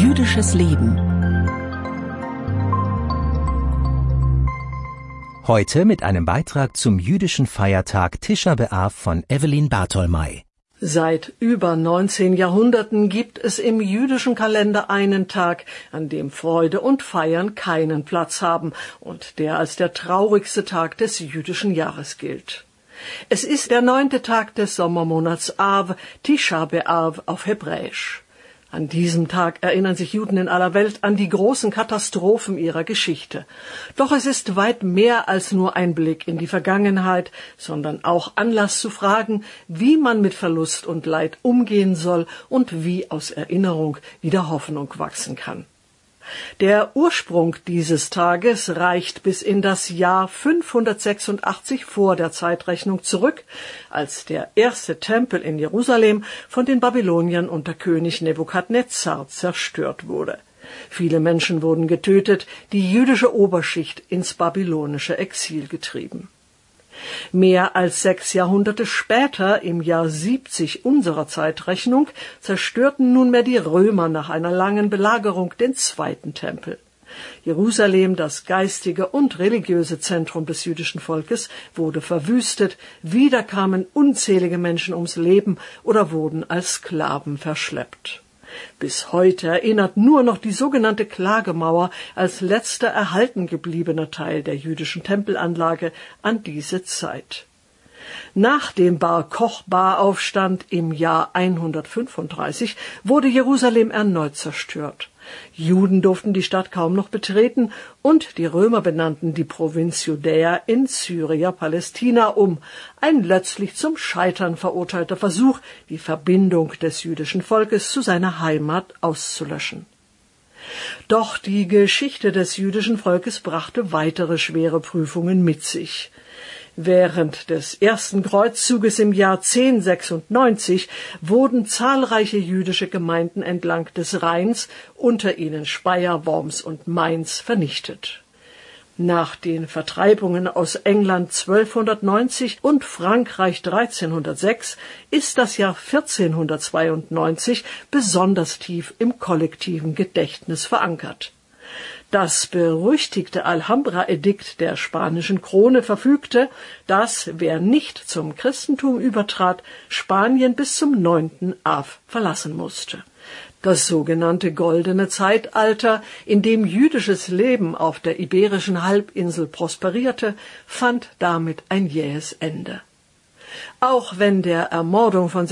Jüdisches Leben. Heute mit einem Beitrag zum jüdischen Feiertag Tisha B'Av von Evelyn Bartolmei. Seit über 19 Jahrhunderten gibt es im jüdischen Kalender einen Tag, an dem Freude und Feiern keinen Platz haben und der als der traurigste Tag des jüdischen Jahres gilt. Es ist der 9. Tag des Sommermonats Av, Tisha B'Av auf Hebräisch. An diesem Tag erinnern sich Juden in aller Welt an die großen Katastrophen ihrer Geschichte. Doch es ist weit mehr als nur ein Blick in die Vergangenheit, sondern auch Anlass zu fragen, wie man mit Verlust und Leid umgehen soll und wie aus Erinnerung wieder Hoffnung wachsen kann. Der Ursprung dieses Tages reicht bis in das Jahr 586 vor der Zeitrechnung zurück, als der erste Tempel in Jerusalem von den Babyloniern unter König Nebukadnezar zerstört wurde. Viele Menschen wurden getötet, die jüdische Oberschicht ins babylonische Exil getrieben. Mehr als 6 Jahrhunderte später, im Jahr 70 unserer Zeitrechnung, zerstörten nunmehr die Römer nach einer langen Belagerung den zweiten Tempel. Jerusalem, das geistige und religiöse Zentrum des jüdischen Volkes, wurde verwüstet, wieder kamen unzählige Menschen ums Leben oder wurden als Sklaven verschleppt. Bis heute erinnert nur noch die sogenannte Klagemauer als letzter erhalten gebliebener Teil der jüdischen Tempelanlage an diese Zeit. Nach dem Bar-Kochba-Aufstand im Jahr 135 wurde Jerusalem erneut zerstört. Juden durften die Stadt kaum noch betreten und die Römer benannten die Provinz Judäa in Syria Palästina um, ein letztlich zum Scheitern verurteilter Versuch, die Verbindung des jüdischen Volkes zu seiner Heimat auszulöschen. Doch die Geschichte des jüdischen Volkes brachte weitere schwere Prüfungen mit sich. Während des ersten Kreuzzuges im Jahr 1096 wurden zahlreiche jüdische Gemeinden entlang des Rheins, unter ihnen Speyer, Worms und Mainz, vernichtet. Nach den Vertreibungen aus England 1290 und Frankreich 1306 ist das Jahr 1492 besonders tief im kollektiven Gedächtnis verankert. Das berüchtigte Alhambra-Edikt der spanischen Krone verfügte, dass, wer nicht zum Christentum übertrat, Spanien bis zum 9. Av verlassen musste. Das sogenannte Goldene Zeitalter, in dem jüdisches Leben auf der iberischen Halbinsel prosperierte, fand damit ein jähes Ende. Auch wenn der Ermordung von